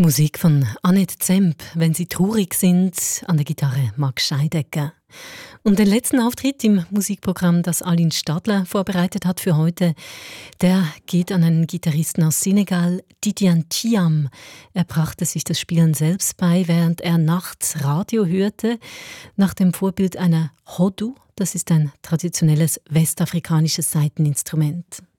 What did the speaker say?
Musik von Annette Zemp, wenn sie traurig sind, an der Gitarre Max Scheidegger. Und den letzten Auftritt im Musikprogramm, das Aline Stadler vorbereitet hat für heute, der geht an einen Gitarristen aus Senegal, Tidiane Thiam. Er brachte sich das Spielen selbst bei, während er nachts Radio hörte, nach dem Vorbild einer Hodu. Das ist ein traditionelles westafrikanisches Saiteninstrument.